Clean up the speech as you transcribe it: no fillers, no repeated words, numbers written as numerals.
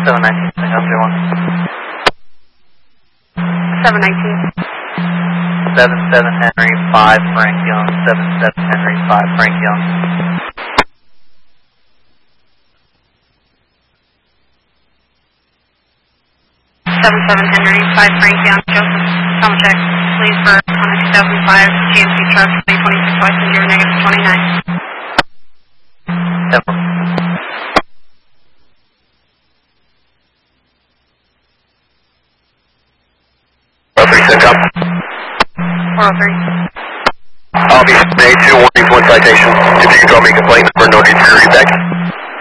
719, St. 719. 77 Henry 5 Frank Young, 77 Henry 5 Frank Young. 77 Henry 5 Frank Young, Joseph Tomacek, please for on a 2005 GMC truck, 2026 license year -29. 403, up. 403. I'll be A2, warning for citation. If you can draw me a complaint number, no need for your feedback.